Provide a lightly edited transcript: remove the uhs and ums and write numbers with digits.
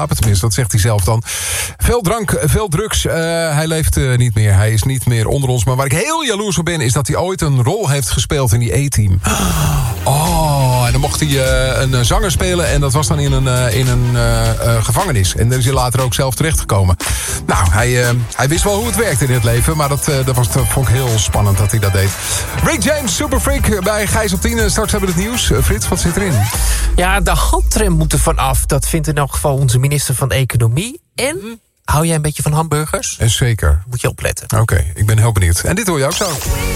Tenminste, dat zegt hij zelf dan. Veel drank, veel drugs. Hij leeft niet meer. Hij is niet meer onder ons. Maar waar ik heel jaloers op ben, is dat hij ooit een rol heeft gespeeld in die A-Team. Oh, en dan mocht hij een zanger spelen. En dat was dan in een gevangenis. En daar is hij later ook zelf terechtgekomen. Nou, hij wist wel hoe het werkte in het leven. Maar dat vond ik heel spannend dat hij dat deed. Rick James, Superfreak bij Gijs op 10. Straks hebben we het nieuws. Frits, wat zit erin? Ja, de handrem moet er vanaf. Dat vindt in elk geval onze minister van Economie. En hou jij een beetje van hamburgers? Zeker. Moet je opletten. Oké, ik ben heel benieuwd. En dit hoor je ook zo.